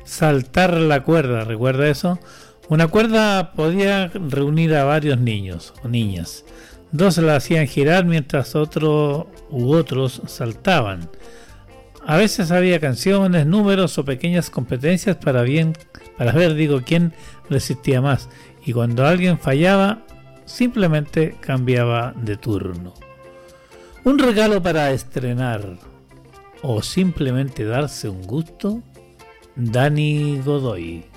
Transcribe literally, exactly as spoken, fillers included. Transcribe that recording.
Saltar la cuerda, ¿recuerda eso? Una cuerda podía reunir a varios niños o niñas. Dos la hacían girar mientras otro u otros saltaban. A veces había canciones, números o pequeñas competencias para bien, para ver, digo, quién resistía más. Y cuando alguien fallaba, simplemente cambiaba de turno. Un regalo para estrenar o simplemente darse un gusto. Dani Godoy.